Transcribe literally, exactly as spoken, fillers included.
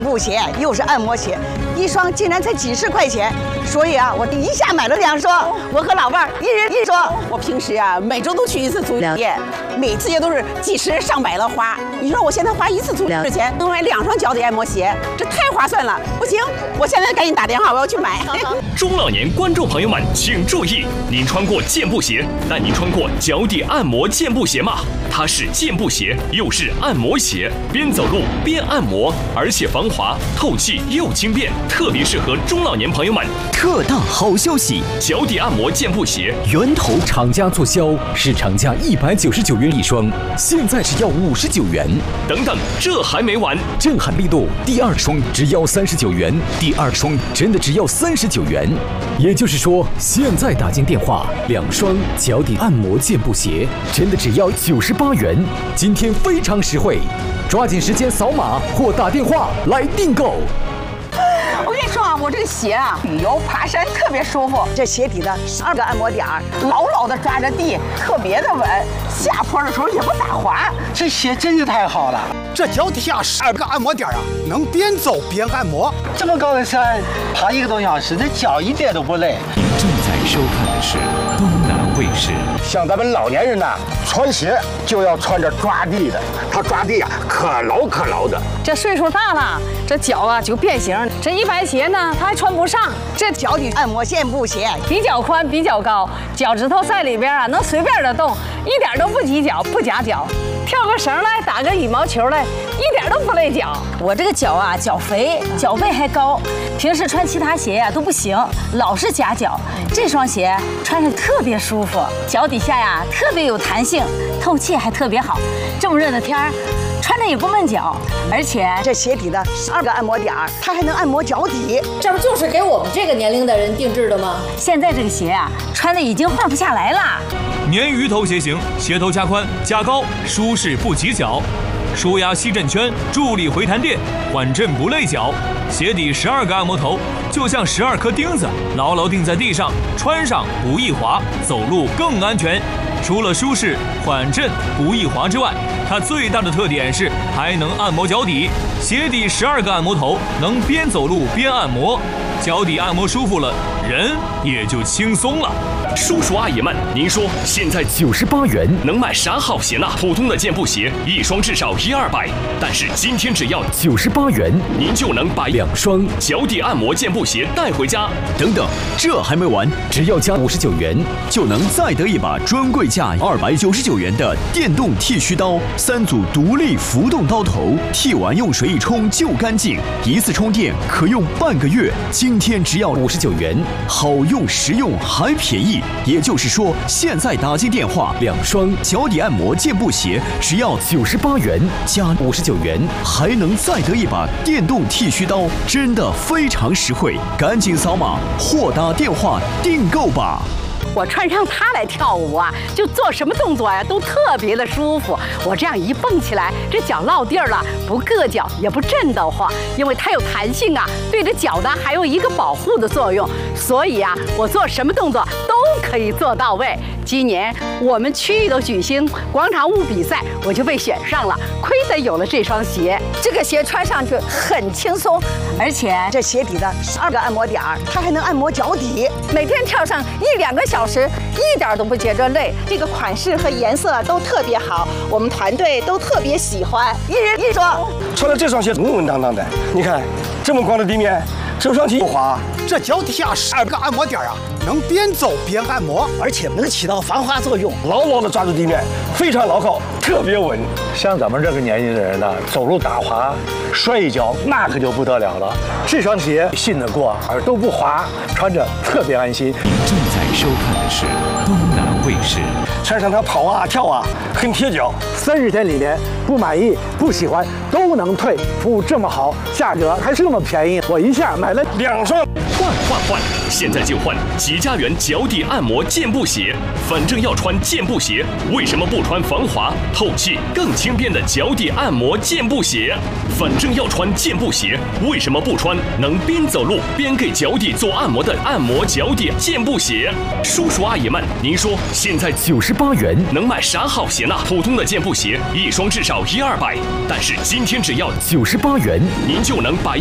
布鞋又是按摩鞋，一双竟然才几十块钱，所以啊，我一下买了两双。我和老伴儿一人一双。 我平时啊，每周都去一次足疗店，每次也都是几十上百的花。你说我现在花一次足疗钱能买两双脚底按摩鞋，这太划算了。不行，我现在赶紧打电话，我要去买。 中老年观众朋友们请注意，您穿过健步鞋，但您穿过脚底按摩健步鞋吗？它是健步鞋，又是按摩鞋，边走路边按摩，而且防滑、透气又轻便，特别适合中老年朋友们。 特大好消息！ 脚底按摩健步鞋源头厂家促销，市场价一百九十九元一双，现在只要五十九元。 等等，这还没完！ 震撼力度，第二双只要三十九元，第二双真的只要三十九元。也就是说，现在打进电话，两双脚底按摩健步鞋真的只要九十八元。今天非常实惠，抓紧时间扫码或打电话来订购。 我跟你说啊，我这个鞋啊，旅游爬山特别舒服。 这鞋底的十二个按摩点儿， 牢牢的抓着地，特别的稳，下坡的时候也不打滑。 这鞋真是太好了！这脚底下十二个按摩点啊，能边走边按摩。这么高的山，爬一个多小时，这脚一点都不累。 您正在收看的是东南卫视。 像咱们老年人呐，穿鞋就要穿着抓地的，它抓地啊可牢可牢的。 这岁数大了，这脚啊就变形。这一般鞋呢，它还穿不上。 这脚底按摩健步鞋比较宽，比较高，脚趾头在里边啊，能随便的动，一点都不挤脚，不夹脚。跳个绳来，打个羽毛球来，一点都不累脚。我这个脚啊，脚肥，脚背还高，平时穿其他鞋呀、啊、都不行，老是夹脚。这双鞋穿着特别舒服，脚底下呀特别有弹性，透气还特别好。这么热的天儿，穿着也不闷脚，而且这鞋底的十二个按摩点儿，它还能按摩脚底。 这不就是给我们这个年龄的人定制的吗？ 现在这个鞋啊，穿的已经换不下来了。 鲶鱼头鞋型，鞋头加宽加高，舒适不挤脚，舒压吸震圈，助力回弹垫，缓震不累脚。鞋底十二个按摩头，就像十二颗钉子，牢牢钉在地上，穿上不易滑，走路更安全。除了舒适、缓震、不易滑之外，它最大的特点是还能按摩脚底。鞋底十二个按摩头，能边走路边按摩，脚底按摩舒服了，人也就轻松了。 叔叔阿姨们，您说现在九十八元能买啥好鞋呢？普通的健步鞋一双至少一二百，但是今天只要九十八元， 您就能把两双脚底按摩健步鞋带回家。 等等，这还没完，只要加五十九元，就能再得一把专柜价二百九十九元的电动剃须刀，三组独立浮动刀头，剃完用水一冲就干净，一次充电可用半个月。今天只要五十九元，好用实用还便宜。也就是说，现在打进电话，两双脚底按摩健步鞋只要九十八元，加五十九元，还能再得一把电动剃须刀，真的非常实惠。赶紧扫码或打电话订购吧。 我穿上它来跳舞啊，就做什么动作呀、啊、都特别的舒服。我这样一蹦起来，这脚落地儿了，不硌脚也不震得慌，因为它有弹性啊，对着脚呢还有一个保护的作用。所以啊，我做什么动作都可以做到位。今年我们区域的举行广场舞比赛，我就被选上了，亏得有了这双鞋。这个鞋穿上去很轻松， 而且这鞋底的十二个按摩点儿，它还能按摩脚底。 每天跳上一两个小时，一点都不觉着累。 这个款式和颜色都特别好，我们团队都特别喜欢。一人一双， 穿了这双鞋稳稳当当的。你看，这么光的地面，这双鞋不滑。 这脚底下十二个按摩点啊，能边走边按摩，而且能起到防滑作用， 牢牢的抓住地面，非常牢靠，特别稳。 像咱们这个年纪的人呢，走路打滑，摔一跤那可就不得了了。这双鞋信得过，耳朵不滑，穿着特别安心。 您正在收看的是东南卫视。 穿上它跑啊跳啊，很贴脚。 三十天里面不满意、不喜欢都能退，服务这么好，价格还是那么便宜，我一下买了两双。 换换换！现在就换极家园脚底按摩健步鞋。反正要穿健步鞋，为什么不穿防滑、透气、更轻便的脚底按摩健步鞋？反正要穿健步鞋，为什么不穿能边走路边给脚底做按摩的按摩脚底健步鞋？叔叔阿姨们，您说现在九十八元能买啥好鞋呢？普通的健步鞋一双至少一二百，但是今天只要九十八元， 您就能把